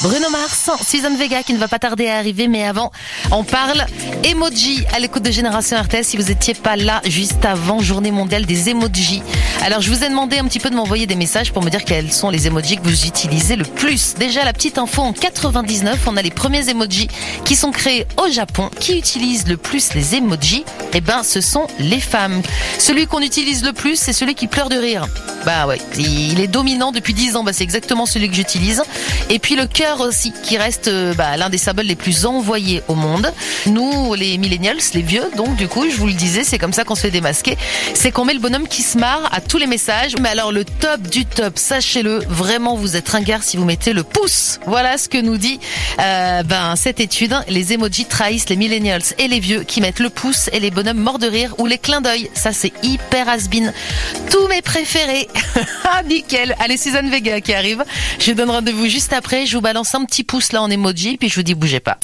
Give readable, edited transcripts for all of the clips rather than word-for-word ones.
Bruno Mars, Suzanne Vega qui ne va pas tarder à arriver, mais avant, on parle emoji à l'écoute de Génération RTS. Si vous étiez pas là juste avant, journée mondiale des emojis. Alors je vous ai demandé un petit peu de m'envoyer des messages pour me dire quels sont les emojis que vous utilisez le plus. Déjà la petite info, en 99, on a les premiers emojis qui sont créés au Japon. Qui utilise le plus les emojis? Eh ben ce sont les femmes. Celui qu'on utilise le plus, c'est celui qui pleure de rire. Bah ouais, il est dominant depuis 10 ans, c'est exactement celui que j'utilise. Et puis le cœur aussi, qui reste l'un des symboles les plus envoyés au monde. Nous, les millennials, les vieux, donc du coup, je vous le disais, c'est comme ça qu'on se fait démasquer. C'est qu'on met le bonhomme qui se marre à tous les messages. Mais alors le top du top, sachez-le, vraiment vous êtes ringard si vous mettez le pouce. Voilà ce que nous dit cette étude. Les emojis trahissent les millennials et les vieux qui mettent le pouce et les bonhommes morts de rire ou les clins d'œil. Ça c'est hyper has-been. Tous mes préférés. Ah nickel. Allez, Suzanne Vega qui arrive. Je vous donne rendez-vous juste après. Je vous balance un petit pouce là en emoji puis je vous dis bougez pas.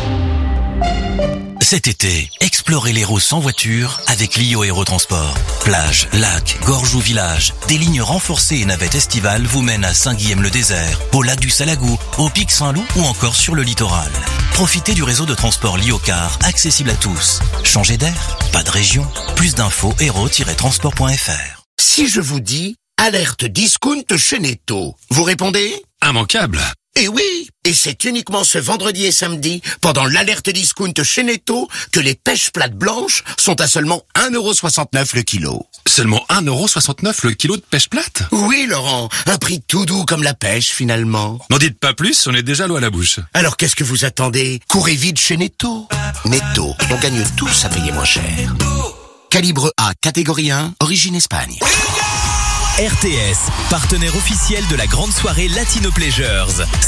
Cet été, explorez l'Hérault sans voiture avec Lio Aérotransport. Plage, lac, gorge ou village, des lignes renforcées et navettes estivales vous mènent à Saint-Guilhem-le-Désert, au lac du Salagou, au pic Saint-Loup ou encore sur le littoral. Profitez du réseau de transport Lio-Car, accessible à tous. Changez d'air, pas de région. Plus d'infos hérault-transport.fr. Si je vous dis alerte discount chez Netto, vous répondez? Immanquable. Eh oui, et c'est uniquement ce vendredi et samedi, pendant l'alerte discount chez Netto, que les pêches plates blanches sont à seulement 1,69€ le kilo. Seulement 1,69€ le kilo de pêche plate? Oui, Laurent, un prix tout doux comme la pêche, finalement. N'en dites pas plus, on est déjà l'eau à la bouche. Alors qu'est-ce que vous attendez? Courez vite chez Netto. Netto, on gagne tous à payer moins cher. Calibre A, catégorie 1, origine Espagne. RTS, partenaire officiel de la grande soirée Latino Pleasures.